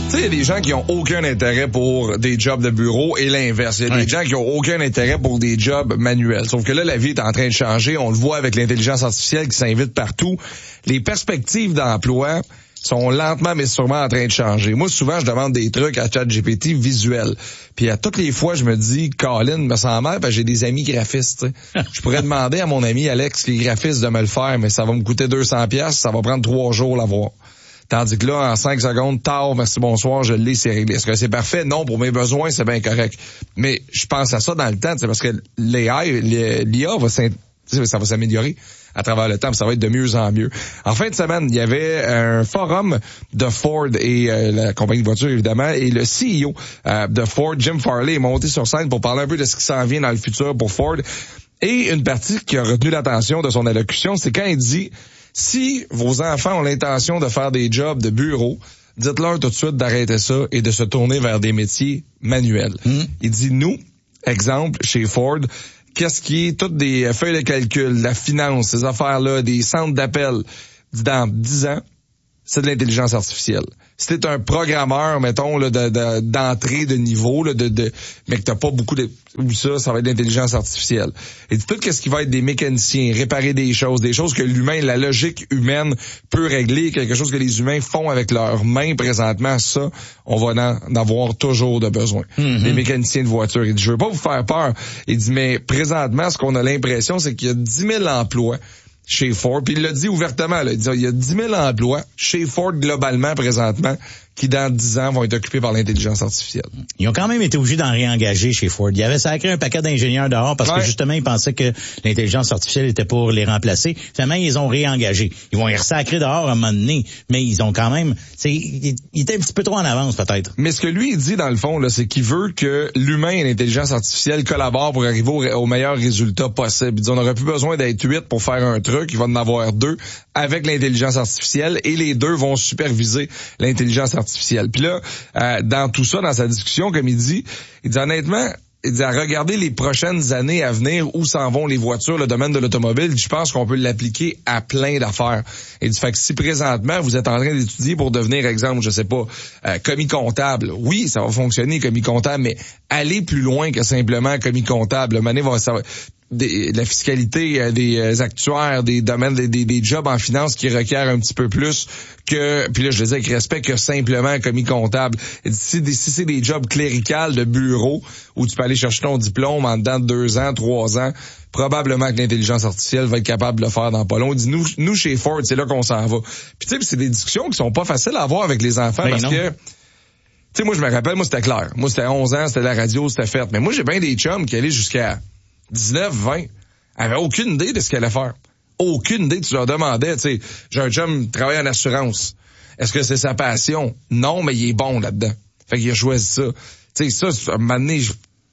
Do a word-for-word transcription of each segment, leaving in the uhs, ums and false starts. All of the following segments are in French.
Tu sais, il y a des gens qui ont aucun intérêt pour des jobs de bureau et l'inverse. Il y a ouais. des gens qui ont aucun intérêt pour des jobs manuels. Sauf que là, la vie est en train de changer. On le voit avec l'intelligence artificielle qui s'invite partout. Les perspectives d'emploi sont lentement mais sûrement en train de changer. Moi, souvent, je demande des trucs à ChatGPT visuels. Puis à toutes les fois, je me dis, Colin, me sens mal parce que j'ai des amis graphistes. Je pourrais demander à mon ami Alex, qui est graphiste, de me le faire, mais ça va me coûter deux cents piastres, ça va prendre trois jours l'avoir. Tandis que là, en cinq secondes, tard, merci, bonsoir, je l'ai, c'est réglé. Est-ce que c'est parfait? Non, pour mes besoins, c'est bien correct. Mais je pense à ça dans le temps, c'est parce que l'A I, l'I A va s'in- ça va s'améliorer à travers le temps, ça va être de mieux en mieux. En fin de semaine, il y avait un forum de Ford et euh, la compagnie de voitures, évidemment, et le C E O euh, de Ford, Jim Farley, est monté sur scène pour parler un peu de ce qui s'en vient dans le futur pour Ford. Et une partie qui a retenu l'attention de son allocution, c'est quand il dit... Si vos enfants ont l'intention de faire des jobs de bureau, dites-leur tout de suite d'arrêter ça et de se tourner vers des métiers manuels. Mmh. Il dit, nous, exemple, chez Ford, qu'est-ce qui est toutes des feuilles de calcul, la finance, ces affaires-là, des centres d'appel, dans dix ans, c'est de l'intelligence artificielle. Si t'es un programmeur, mettons, là, de, de, d'entrée de niveau, là, de, de, mais que t'as pas beaucoup de, ou ça, ça va être de l'intelligence artificielle. Et tout ce qui va être des mécaniciens, réparer des choses, des choses que l'humain, la logique humaine peut régler, quelque chose que les humains font avec leurs mains présentement, ça, on va en, en avoir toujours de besoin. Mm-hmm. Les mécaniciens de voitures. Il dit, je veux pas vous faire peur. Il dit, mais présentement, ce qu'on a l'impression, c'est qu'il y a dix mille emplois chez Ford, puis il l'a dit ouvertement, là, il dit, il y a dix mille emplois chez Ford globalement présentement qui dans dix ans vont être occupés par l'intelligence artificielle. Ils ont quand même été obligés d'en réengager chez Ford. Il y avait sacré un paquet d'ingénieurs dehors parce ouais. que justement ils pensaient que l'intelligence artificielle était pour les remplacer. Finalement, ils ont réengagé. Ils vont y ressacrer dehors à un moment donné, mais ils ont quand même, c'est, ils étaient un petit peu trop en avance peut-être. Mais ce que lui il dit dans le fond là, c'est qu'il veut que l'humain et l'intelligence artificielle collaborent pour arriver au, au meilleur résultat possible. Il dit on n'aurait plus besoin d'être huit pour faire un truc, il va en avoir deux avec l'intelligence artificielle et les deux vont superviser l'intelligence artificielle. Puis là, euh, dans tout ça, dans sa discussion, comme il dit, il dit honnêtement, il dit à regarder les prochaines années à venir, où s'en vont les voitures, le domaine de l'automobile, je pense qu'on peut l'appliquer à plein d'affaires. Il dit, fait que si présentement, vous êtes en train d'étudier pour devenir, exemple, je sais pas, euh, commis comptable, oui, ça va fonctionner, commis comptable, mais aller plus loin que simplement commis comptable. Mané va, ça va, Des, de la fiscalité, euh, des euh, actuaires, des domaines, des, des, des jobs en finance qui requièrent un petit peu plus que, puis là je le dis avec respect, que simplement commis comptable. Et si, si c'est des jobs cléricales de bureau où tu peux aller chercher ton diplôme en dedans de deux ans, trois ans, probablement que l'intelligence artificielle va être capable de le faire dans pas long. On dit, nous, nous chez Ford, c'est là qu'on s'en va. Puis tu sais, c'est des discussions qui sont pas faciles à avoir avec les enfants ben parce non. que... Tu sais, moi je me rappelle, moi c'était clair. Moi c'était onze ans, c'était la radio, c'était fait. Mais moi j'ai bien des chums qui allaient jusqu'à dix-neuf, vingt, avaient aucune idée de ce qu'elle allait faire. Aucune idée. Tu leur demandais, tu sais, j'ai un chum qui travaille en assurance. Est-ce que c'est sa passion? Non, mais il est bon là-dedans. Fait qu'il a choisi ça. Tu sais, ça, à un moment donné, je,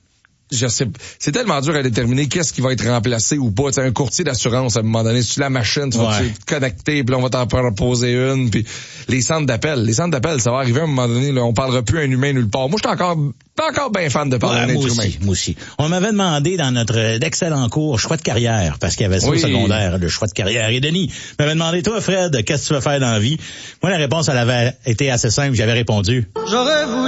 je sais, c'est tellement dur à déterminer qu'est-ce qui va être remplacé ou pas. Tu sais, un courtier d'assurance, à un moment donné, si tu la machine, tu vas ouais. te connecter, puis là, on va t'en proposer une, puis les centres d'appel. Les centres d'appel, ça va arriver à un moment donné, là, on parlera plus un humain nulle part. Moi, je suis encore, encore bien fan de parler ouais, d'un être aussi, humain. Moi aussi. On m'avait demandé dans notre excellent cours choix de carrière, parce qu'il y avait ça oui. au secondaire, le choix de carrière. Et Denis m'avait demandé, toi, Fred, qu'est-ce que tu veux faire dans la vie? Moi, la réponse, elle avait été assez simple. J'avais répondu. J'aurais voulu